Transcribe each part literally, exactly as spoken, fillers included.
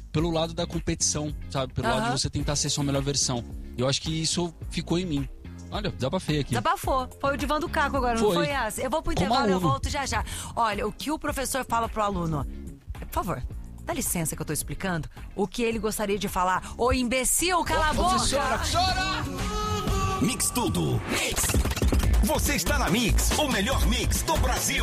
pelo lado da competição, sabe? Pelo Aham. lado de você tentar ser sua melhor versão. Eu acho que isso ficou em mim. Olha, desabafei aqui. Desabafou. Foi o divã do Caco agora, não Foi. foi essa? Eu vou pro Como intervalo e eu aluno. volto já já. Olha, o que o professor fala pro aluno? Por favor, dá licença que eu tô explicando o que ele gostaria de falar. Ô imbecil, cala a boca! Professora, professora! Mix Tudo. Mix. Você está na Mix, o melhor mix do Brasil.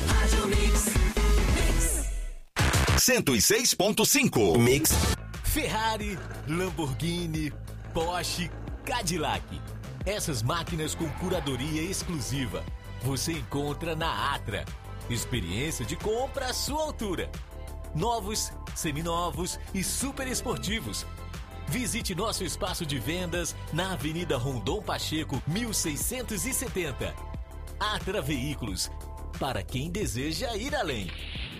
cento e seis ponto cinco. Mix. Ferrari, Lamborghini, Porsche, Cadillac. Essas máquinas com curadoria exclusiva você encontra na Atra. Experiência de compra à sua altura. Novos, seminovos e super esportivos. Visite nosso espaço de vendas na Avenida Rondon Pacheco, mil seiscentos e setenta. Atra Veículos, para quem deseja ir além.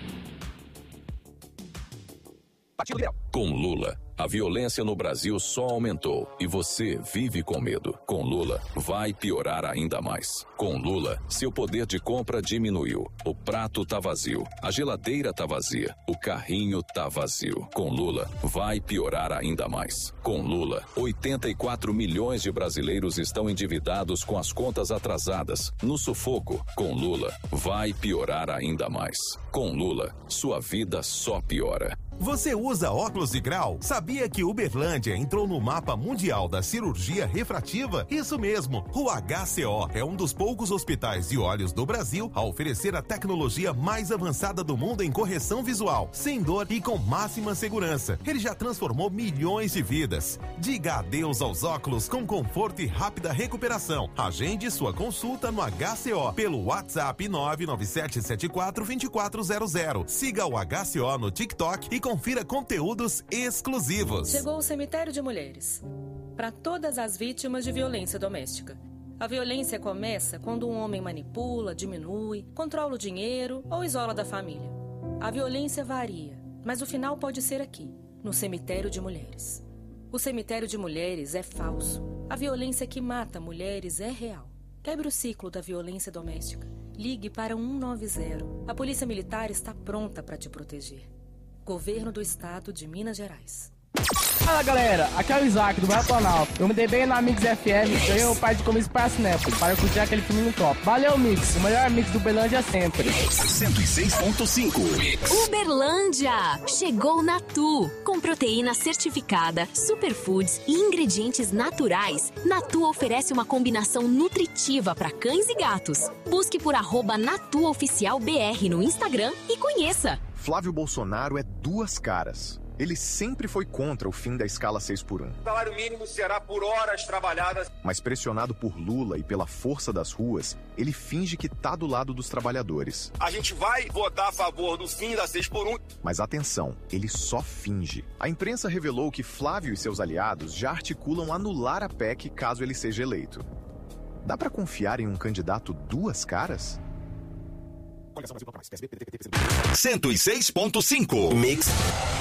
Com Lula, a violência no Brasil só aumentou e você vive com medo. Com Lula, vai piorar ainda mais. Com Lula, seu poder de compra diminuiu. O prato tá vazio, a geladeira tá vazia, o carrinho tá vazio. Com Lula, vai piorar ainda mais. Com Lula, oitenta e quatro milhões de brasileiros estão endividados com as contas atrasadas, no sufoco. Com Lula, vai piorar ainda mais. Com Lula, sua vida só piora. Você usa óculos de grau? Sabia que Uberlândia entrou no mapa mundial da cirurgia refrativa? Isso mesmo, o H C O é um dos poucos hospitais de olhos do Brasil a oferecer a tecnologia mais avançada do mundo em correção visual, sem dor e com máxima segurança. Ele já transformou milhões de vidas. Diga adeus aos óculos com conforto e rápida recuperação. Agende sua consulta no H C O pelo WhatsApp nove nove sete sete quatro dois quatro zero zero. Siga o H C O no TikTok e confira conteúdos exclusivos. Chegou o Cemitério de Mulheres. Para todas as vítimas de violência doméstica. A violência começa quando um homem manipula, diminui, controla o dinheiro ou isola da família. A violência varia, mas o final pode ser aqui, no Cemitério de Mulheres. O Cemitério de Mulheres é falso. A violência que mata mulheres é real. Quebre o ciclo da violência doméstica. Ligue para um nove zero. A Polícia Militar está pronta para te proteger. Governo do Estado de Minas Gerais. Fala galera, aqui é o Isaac do Bairro Planalto. Eu me dei bem na Mix F M, ganhei o pai de comício para Cinépolis para curtir aquele filme top. Valeu Mix, o melhor mix do Uberlândia sempre. cento e seis ponto cinco. Uberlândia! Chegou Natu! Com proteína certificada, superfoods e ingredientes naturais, Natu oferece uma combinação nutritiva para cães e gatos. Busque por arroba Natu Oficial B R no Instagram e conheça. Flávio Bolsonaro é duas caras. Ele sempre foi contra o fim da escala seis por um. O salário mínimo será por horas trabalhadas. Mas pressionado por Lula e pela força das ruas, ele finge que tá do lado dos trabalhadores. A gente vai votar a favor do fim da seis por um. Mas atenção, ele só finge. A imprensa revelou que Flávio e seus aliados já articulam anular a P E C caso ele seja eleito. Dá pra confiar em um candidato duas caras? cento e seis ponto cinco. Mix.